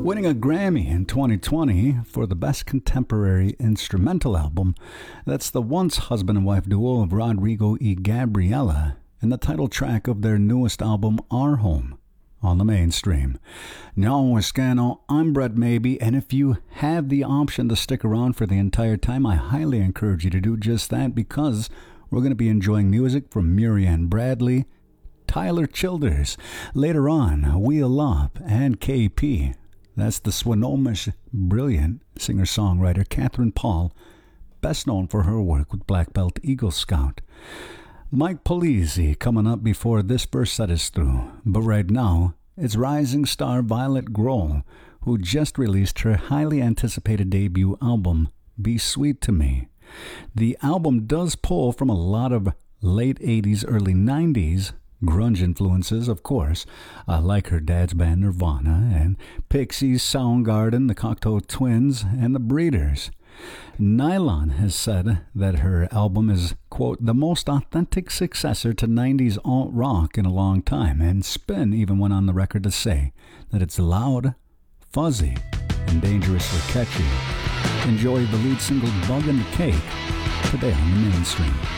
Winning a Grammy in 2020 for the Best Contemporary Instrumental Album. That's the once husband and wife duo of Rodrigo y Gabriela and the title track of their newest album, Our Home, on the mainstream. No Escano, I'm Brett Maybe, and if you have the option to stick around for the entire time, I highly encourage you to do just that, because we're going to be enjoying music from Murianne Bradley, Tyler Childers, later on, Wheel Up, and KP. That's the Swinomish brilliant singer-songwriter Catherine Paul, best known for her work with Black Belt Eagle Scout. Mike Polizzi coming up before this first set is through, but right now, it's rising star Violet Grohl, who just released her highly anticipated debut album, Be Sweet to Me. The album does pull from a lot of late 80s, early 90s grunge influences, of course, like her dad's band Nirvana and Pixies, Soundgarden, the Cocteau Twins, and the Breeders. Nylon has said that her album is, quote, the most authentic successor to 90s alt-rock in a long time, and Spin even went on the record to say that it's loud, fuzzy, and dangerously catchy. Enjoy the lead single Bug in the Cake today on the mainstream.